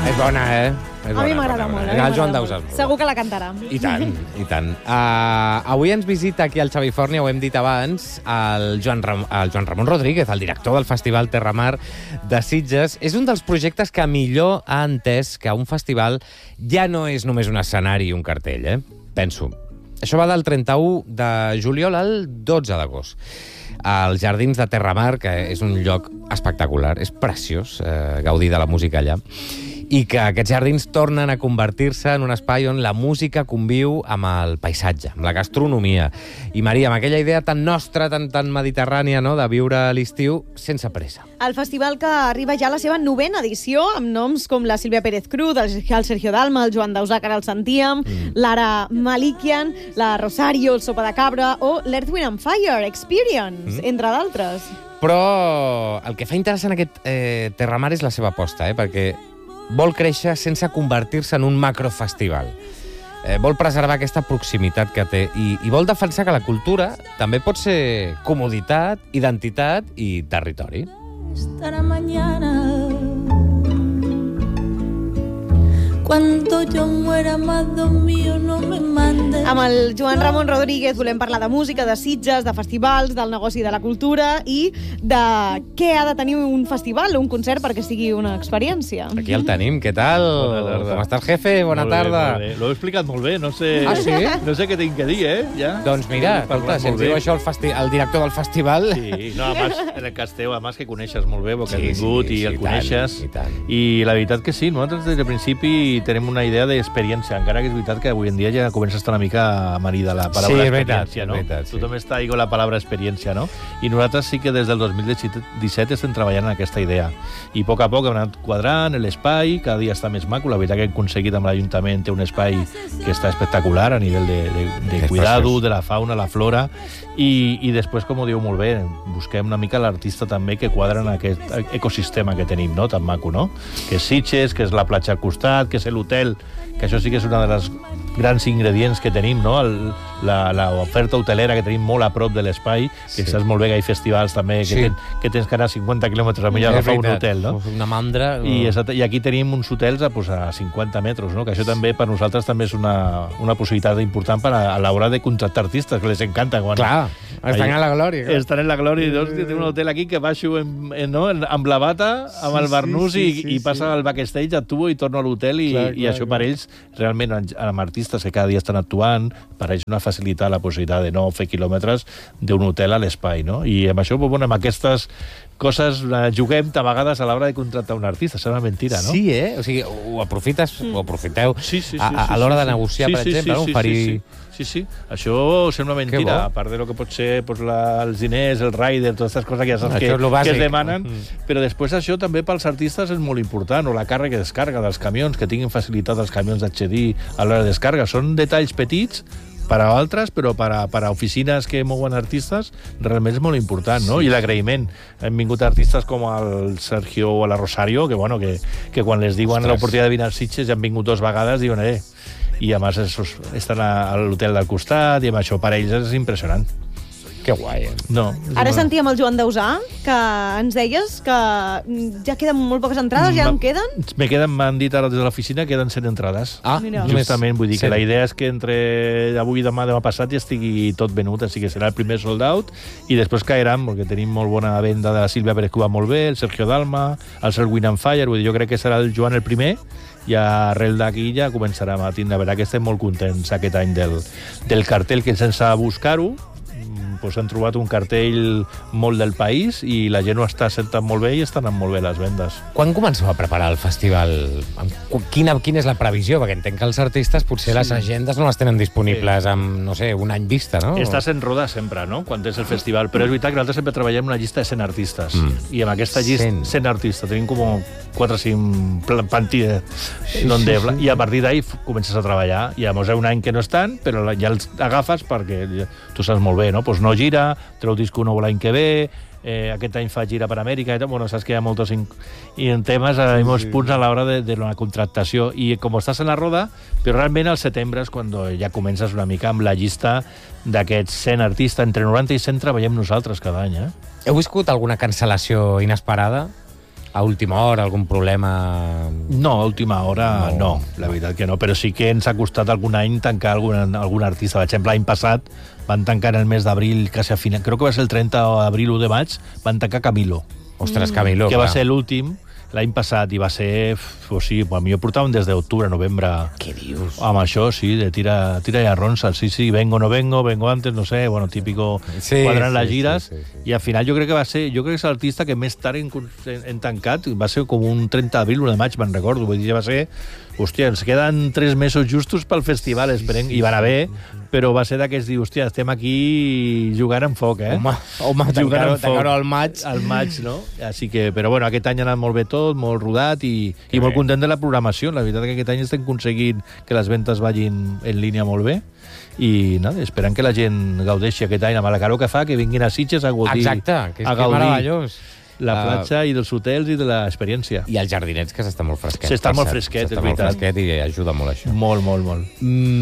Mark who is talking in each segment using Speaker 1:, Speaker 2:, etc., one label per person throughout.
Speaker 1: És bona,
Speaker 2: A mi m'agrada molt.
Speaker 1: El Joan Dausà.
Speaker 2: Segur que la cantarà.
Speaker 1: I tant, i tant. Avui ens visita aquí al Xavifornia, ho hem dit abans, el Joan Ramon Rodríguez, el director del Festival Terramar de Sitges. És un dels projectes que millor ha entès que un festival ja no és només un escenari i un cartell, penso. Això va del 31 de juliol al 12 d'agost. Als Jardins de Terramar, que és un lloc espectacular, és preciós gaudir de la música allà, i que aquests jardins tornen a convertir-se en un espai on la música conviu amb el paisatge, amb la gastronomia. I, Maria, amb aquella idea tan nostra, tan mediterrània, no?, de viure l'estiu sense pressa.
Speaker 2: El festival que arriba ja a la seva 9ª edició, amb noms com la Sílvia Pérez Cruz, el Sergio Dalma, el Joan Dausà, que ara el sentíem, l'Ara Malikian, la Rosario, el Sopa de Cabra, o l'Earth, Wind and Fire Experience, entre d'altres.
Speaker 1: Però el que fa interessant aquest Terramar és la seva aposta, perquè vol créixer sense convertir-se en un macrofestival. Vol preservar aquesta proximitat que té i vol defensar que la cultura també pot ser comoditat, identitat i territori.
Speaker 3: Estará mañana cuando yo muera, más mío no me mande.
Speaker 2: Amb el Joan Ramon Rodríguez volem parlar de música, de Sitges, de festivals, del negoci de la cultura i de què ha de tenir un festival o un concert perquè sigui una experiència.
Speaker 1: Aquí el tenim, què tal? Com estàs, jefe? Bona tarda.
Speaker 4: Molt bé. L'ho he explicat molt bé, no sé...
Speaker 1: Ah, sí?
Speaker 4: No sé què tinc que dir, Ja?
Speaker 1: Doncs mira, escolta, si ens diu això el director del festival...
Speaker 4: Sí, no, además, en el cas teu, además que coneixes molt bé, perquè has vingut i el
Speaker 1: i
Speaker 4: coneixes.
Speaker 1: tant.
Speaker 4: I la veritat que sí, nosaltres des del principi tenim una idea d'experiència, encara que és veritat que avui en dia ja comença a estar una mica amanida la paraula experiència, no? Tothom està ahí con la paraula experiència, no? I nosaltres sí que des del 2017 estem treballant en aquesta idea. I a poc hem anat quadrant l'espai, cada dia està més maco. La veritat que hem aconseguit amb l'Ajuntament té un espai que està espectacular a nivell de cuidado, de la fauna, la flora, i després, com ho diu molt bé, busquem una mica l'artista també que quadra en aquest ecosistema que tenim, no?, tan maco, no? Que és Sitges, que és la platja al costat, que és l'hotel, que això sí que és una de les grans ingredients que tenim, no?, l'oferta hotelera que tenim molt a prop de l'espai, que saps molt bé que hi ha festivals també que tens que anar 50 quilòmetres a millor agafar un hotel, no?
Speaker 1: Una mandra...
Speaker 4: I aquí tenim uns hotels a 50 metres, no?, que això també per nosaltres també és una possibilitat important a l'hora de contractar artistes, que les encanta.
Speaker 1: Clar, estan a la glòria.
Speaker 4: Estan en la glòria, i tinc un hotel aquí que baixo amb la bata, amb el barnús, i passa al backstage, actuo i torno a l'hotel, i això per ells, realment, amb artistes que cada dia estan actuant, per ells una facilitat la possibilitat de no fer quilòmetres d'un hotel a l'espai, no? I amb això, amb aquestes coses juguem a vegades a l'hora de contractar un artista, sembla mentira, no?
Speaker 1: Sí, O sigui, ho aprofites, ho aprofiteu a l'hora de negociar, per exemple, oferir...
Speaker 4: Sí. Això sembla mentira, a part de lo que pot ser els diners, el rider, totes aquestes coses que ja saps que es demanen, però després això també pels artistes és molt important, o la càrrega i descarga dels camions, que tinguin facilitat els camions d'accedir a l'hora de descarga. Són detalls petits per a altres, però per a oficines que mouen artistes, realment és molt important, no? I l'agraïment. Hem vingut artistes com el Sergio o la Rosario, que quan les diuen l'oportunitat de venir a Sitges ja han vingut 2 vegades, diuen, i a més estan a l'hotel del costat, i amb això per ells és impressionant.
Speaker 1: Que guai,
Speaker 4: No,
Speaker 2: Ara sentíem el Joan Dausà, que ens deies que ja queden molt poques entrades, ja en queden?
Speaker 4: M'han dit ara des de l'oficina que queden 100 entrades.
Speaker 2: Mira.
Speaker 4: Justament, vull dir que la idea és que entre avui, demà passat ja estigui tot venut, així que serà el primer sold out, i després caeran, perquè tenim molt bona venda de la Sílvia Pérez que va molt bé, el Sergio Dalma, el Earth, Wind and Fire, vull dir, jo crec que serà el Joan el primer, i arrel d'aquí ja començarem a tindre. La veritat que estem molt contents aquest any del cartell, que sense buscar-ho han trobat un cartell molt del país i la gent ho està sentant molt bé i estan anant molt bé les vendes.
Speaker 1: Quan comenceu a preparar el festival? Quina és la previsió? Perquè entenc que els artistes potser les agendes no les tenen disponibles amb, no sé, un any vista, no?
Speaker 4: Estàs en roda sempre, no?, quan és el festival, però és veritat que nosaltres sempre treballem una llista de 100 artistes, i amb aquesta llista 100 artistes tenim com 4 o 5 plantilles, i a partir d'ahí comences a treballar, i llavors hi ha un any que no estan, però ja els agafes perquè tu saps molt bé, no? Doncs no gira, treu disco nou l'any que ve, aquest any fa gira per Amèrica, saps que hi ha molts i en temes, hi ha molts punts a l'hora de la contractació, i com estàs en la roda, però realment al setembre és quan ja comences una mica amb la llista d'aquests 100 artistes, entre 90 i 100 treballem nosaltres cada any.
Speaker 1: Heu viscut alguna cancel·lació inesperada? a última hora, algun problema...
Speaker 4: No, a última hora no, la veritat que no, però sí que ens ha costat algun any tancar algun artista. Per exemple, l'any passat van tancar en el mes d'abril, quasi a final, crec que va ser el 30 d'abril o de maig, van tancar Camilo.
Speaker 1: Ostres, Camilo,
Speaker 4: que va ser l'últim l'any passat i va ser... O sigui, a mi ho portàvem des d'octubre, novembre.
Speaker 1: Què dius?
Speaker 4: Amb això, sí, de tira i arronsa. Sí, vengo, no vengo, vengo antes, no sé, bueno, típico quadrant les gires. Sí. I al final jo crec que és l'artista que més tard hem tancat, va ser com un 30 d'abril o de maig, me'n recordo. Vull dir, va ser... Hòstia, ens queden 3 mesos justos pel festival, esperem, i van a bé, però va ser d'aquests dir, hòstia, estem aquí jugant amb foc,
Speaker 1: Home, tancar-ho al maig.
Speaker 4: Al maig, no? Així que, però bueno, aquest any ha anat molt bé tot, molt rodat i molt content de la programació. La veritat que aquest any estem aconseguint que les ventes vagin en línia molt bé i esperant que la gent gaudeixi aquest any amb la calor que fa, que vinguin a Sitges a gaudir.
Speaker 1: Exacte, que és meravellós.
Speaker 4: La platja i dels hotels i de l'experiència.
Speaker 1: I els jardinets, que s'està molt fresquet.
Speaker 4: S'està molt fresquet, és veritat.
Speaker 1: S'està molt fresquet i ajuda molt això.
Speaker 4: Molt.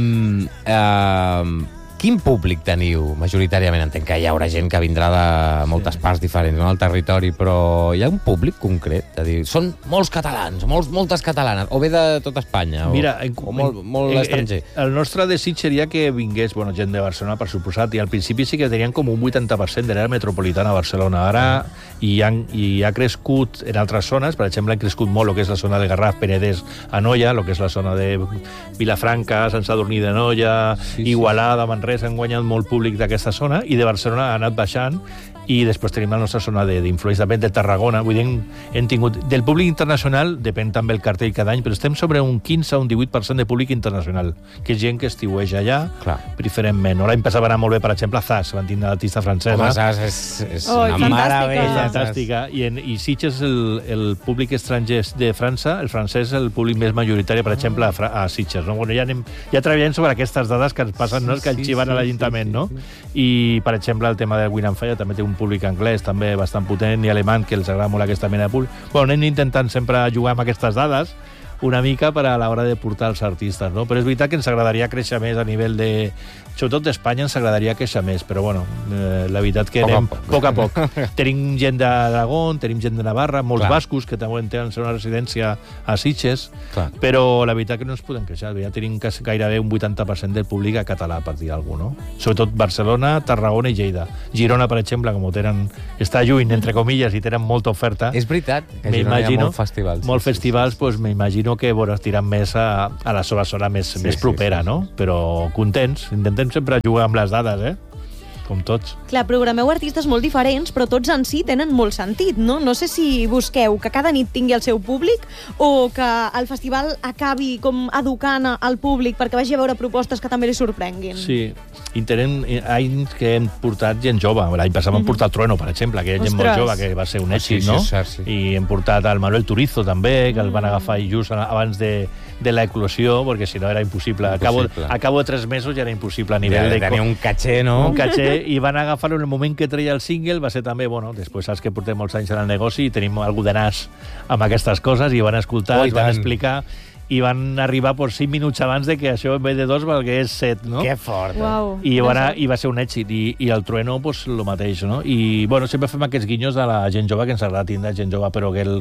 Speaker 1: Quin públic teniu, majoritàriament? Entenc que hi haurà gent que vindrà de moltes parts diferents del territori, però hi ha un públic concret? És a dir, són molts catalans, moltes catalanes, o ve de tot Espanya, o molt estranger.
Speaker 4: El nostre desig seria que vingués gent de Barcelona, per suposat, i al principi sí que tenien com un 80% de l'àrea metropolitana a Barcelona. Ara hi ha crescut en altres zones, per exemple, ha crescut molt el que és la zona de Garraf, Penedès, Anoia, el que és la zona de Vilafranca, Sant Sadurní d'Anoia, Igualada, Manresa, han guanyat molt públic d'aquesta zona i de Barcelona ha anat baixant i després tenim la nostra zona d'influència de Tarragona. Vull dir, hem tingut... Del públic internacional, depèn també el cartell cada any, però estem sobre un 15 o un 18% de públic internacional, que és gent que estiueja allà, preferentment. L'any passat va anar molt bé, per exemple, Zas, van tindre l'artista francesa.
Speaker 1: Home, Zas és una meravella.
Speaker 4: Fantàstica. I Sitges, el públic estranger de França, el francès és el públic més majoritari, per exemple, a Sitges. No? Bueno, ja treballem sobre aquestes dades que ens passen, no? Que arxiven a l'Ajuntament, no? I, per exemple, el tema del Win and Fire també té un públic anglès també bastant potent i alemany, que els agrada molt aquesta mena de públic. Bueno, anem intentant sempre jugar amb aquestes dades una mica per a l'hora de portar els artistes, no? Però és veritat que ens agradaria créixer més a nivell de... Sobretot d'Espanya ens agradaria créixer més, però bueno, la veritat que anem poc a poc. Tenim gent d'Aragó, tenim gent de Navarra, molts bascos que també tenen una residència a Sitges, però la veritat que no ens podem queixar. Ja tenim gairebé un 80% del públic a català, per dir alguna cosa, no? Sobretot Barcelona, Tarragona i Lleida. Girona, per exemple, com està lluny, entre comilles, i tenen molta oferta.
Speaker 1: És veritat, que a Girona hi ha molts festivals.
Speaker 4: Molts festivals, doncs m'imagino que tiran més a la seva zona més propera, no? Però contents, intentem sempre jugar amb les dades, com tots.
Speaker 2: Clar, programeu artistes molt diferents, però tots en si tenen molt sentit, no? No sé si busqueu que cada nit tingui el seu públic o que el festival acabi com educant al públic perquè vagi a veure propostes que també li sorprenguin.
Speaker 4: Sí, tenim anys que hem portat gent jove. L'any passat vam portar el Trueno, per exemple, que hi ha gent molt jove, que va ser un èxit, no? I hem portat el Manuel Turizo, també, que el van agafar just abans de l'eclosió, perquè si no era impossible. A cabo de 3 mesos ja era impossible a nivell de...
Speaker 1: Tenia un caché, no?
Speaker 4: Un caché, i van agafar-lo en el moment que treia el single, va ser també, després saps que portem molts anys en el negoci i tenim algú de nas amb aquestes coses, i van escoltar, van explicar, i van arribar 5 minuts abans de que això en vez de 2 valgués 7, no?
Speaker 1: Que fort.
Speaker 4: I va ser un èxit, i el Trueno, el mateix, no? I, sempre fem aquests guinyos de la gent jove, que ens agrada tindre gent jove, però que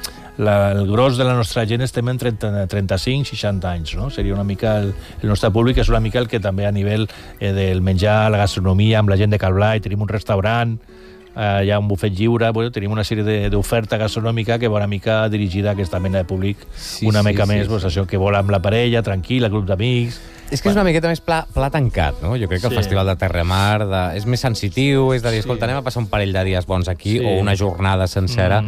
Speaker 4: el gros de la nostra gent estem en 35-60 anys, no? Seria una mica el nostre públic, és una mica el que també a nivell del menjar, la gastronomia, amb la gent de Calblai, tenim un restaurant, hi ha un bufet lliure, tenim una sèrie d'oferta gastronòmica que va una mica dirigida a aquesta mena de públic, una mica més, això que vol amb la parella, tranquil, el grup d'amics...
Speaker 1: És que és una miqueta més pla tancat, no? Jo crec que el Festival de Terramar és més sensitiu, és de dir, escolta, anem a passar un parell de dies bons aquí, o una jornada sencera,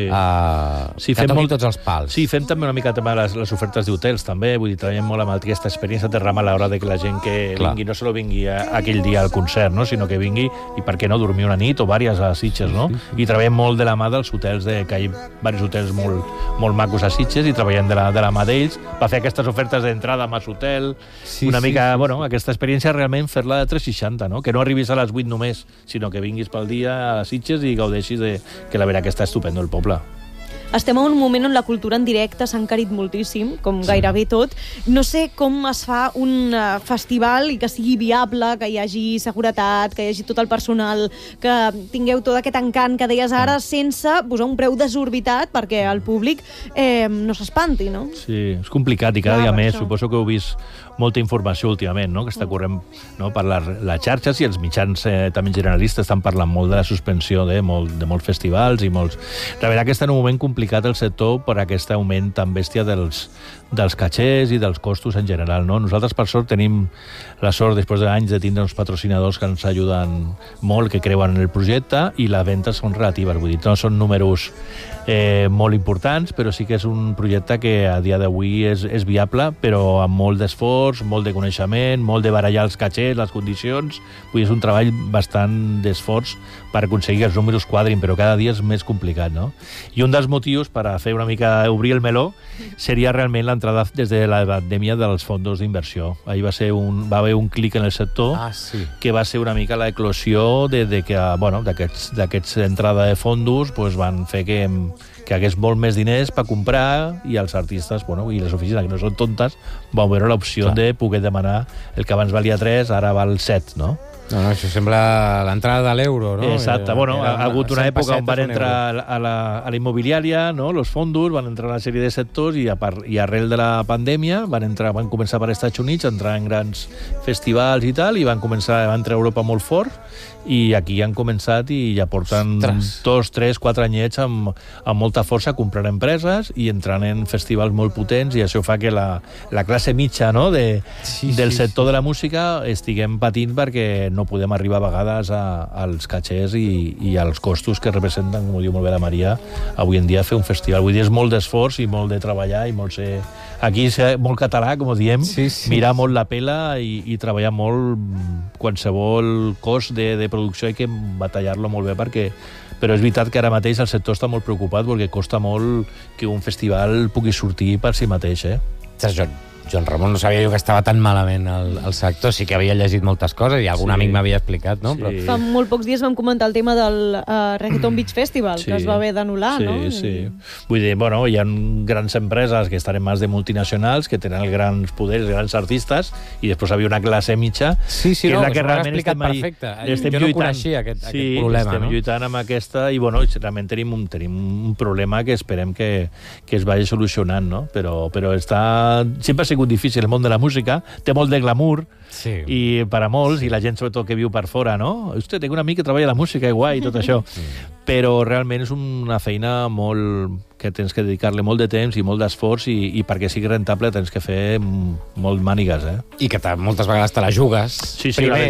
Speaker 1: que toqui tots els pals.
Speaker 4: Sí, fem també una mica les ofertes d'hotels, també, vull dir, treballem molt amb aquesta experiència de Terramar a l'hora de que la gent que vingui, no solo vingui aquell dia al concert, no? Sinó que vingui, i per què no, dormir una nit o diverses a Sitges, no? I treballem molt de la mà dels hotels, que hi ha diversos hotels molt macos a Sitges, i treballem de la mà d'ells, per fer aquestes ofertes d'entrada a hotel, una mica, aquesta experiència realment fer-la de 360, no? Que no arribis a les 8 només, sinó que vinguis pel dia a Sitges i gaudeixis que la veritat que està estupendo el poble.
Speaker 2: estem en un moment on la cultura en directe s'ha encarit moltíssim, com gairebé tot. No sé com es fa un festival i que sigui viable, que hi hagi seguretat, que hi hagi tot el personal, que tingueu tot aquest encant que deies ara, sense posar un preu desorbitat perquè el públic no s'espanti, no?
Speaker 4: Sí, és complicat i cada dia més. Suposo que heu vist molta informació últimament, no?, que està corrent, no?, per les xarxes, i els mitjans també generalistes estan parlant molt de la suspensió de molts festivals i molts... La veritat que està en un moment complicat el sector per aquest augment tan bèstia dels catxers i dels costos en general, no? Nosaltres, per sort, tenim la sort, després d'anys, de tindre uns patrocinadors que ens ajuden molt, que creuen en el projecte, i les ventes són relatives, vull dir, no són números molt importants, però sí que és un projecte que a dia d'avui és viable, però amb molt d'esforç, molt de coneixement, molt de barallar els catxers, les condicions. Vull dir, és un treball bastant d'esforç per aconseguir que els números quadrin, però cada dia és més complicat, no? I un dels motius per a fer una mica obrir el meló seria realment l'entrada des de la pandèmia dels fons d'inversió. Ahir va haver un clic en el sector que va ser una mica la eclosió de que, bueno, d'aquests entrada de fons van fer que hagués molt més diners per comprar, i els artistes, bueno, i les oficines, que no són tontes, van veure l'opció de poder demanar el que abans valia 3, ara val 7, no?
Speaker 1: No, això sembla l'entrada de l'euro, no?
Speaker 4: Exacte, bueno, ha hagut una època on van entrar a la immobiliària, no?, els fondos, van entrar a una sèrie de sectors, i arrel de la pandèmia van començar per Estats Units, entrar en grans festivals i tal, i van entrar a Europa molt fort, i aquí han començat i ja porten 2, 3, 4 anyets amb molta força comprant empreses i entrant en festivals molt potents, i això fa que la classe mitja, no?, del sector de la música estiguem patint perquè no podem arribar a vegades als catxers i als costos que representen, com ho diu molt bé la Maria, avui en dia fer un festival. Vull dir, és molt d'esforç i molt de treballar i molt ser... Aquí és molt català, com ho diem, mirar molt la pela i treballar molt qualsevol cost de producció, hay que batallar-lo molt bé però és veritat que ara mateix el sector està molt preocupat perquè costa molt que un festival pugui sortir per si mateix,
Speaker 1: Joan Ramon, no sabia jo que estava tan malament al sector, sí que havia llegit moltes coses i algun amic m'havia explicat, no?
Speaker 2: Però... Fa molt pocs dies vam comentar el tema del Reggaeton Beach Festival, que es va haver d'anul·lar, no?
Speaker 4: Sí. Vull dir, bueno, hi ha grans empreses que estan en mans de multinacionals, que tenen grans poders, grans artistes, i després havia una classe mitja, que és la que realment estem
Speaker 1: jo no coneixia aquest problema,
Speaker 4: estem lluitant amb aquesta, i bueno, realment tenim un problema que esperem que es vagi solucionant, no? Però sempre ha sigut difícil el món de la música, té molt de glamour, i per a molts, i la gent sobretot que viu per fora, no? Hosti, tinc un amic que treballa a la música, i guai, i tot això. Però realment és una feina que tens que dedicar-li molt de temps i molt d'esforç, i perquè sigui rentable tens que fer molt mànigues,
Speaker 1: I que moltes vegades te la jugues.
Speaker 4: Primer,